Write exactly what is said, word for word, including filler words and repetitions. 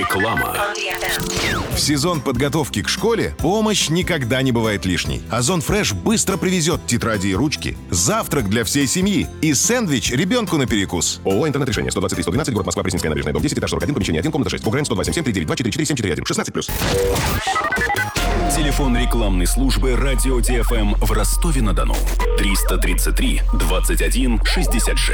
Реклама. В сезон подготовки к школе помощь никогда не бывает лишней. Озон Фреш быстро привезет тетради и ручки, завтрак для всей семьи и сэндвич ребенку на перекус. ООО «Интернет-решение», сто двадцать три сто двенадцать, город Москва, Пресненская набережная, дом десять, этаж сорок один, помещение один, комната шесть. УГРН сто два семь семь три девять два четыре четыре семь четыре один, шестнадцать плюс. Телефон рекламной службы «Радио ТФМ» в Ростове-на-Дону. триста тридцать три двадцать один шестьдесят шесть.